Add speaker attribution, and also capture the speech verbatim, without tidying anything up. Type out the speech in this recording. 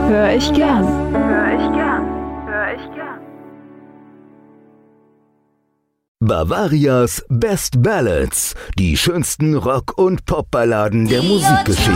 Speaker 1: Hör ich gern.
Speaker 2: Hör ich gern. Hör ich gern.
Speaker 3: Bavarias Best Ballads, die schönsten Rock- und Popballaden der Musikgeschichte.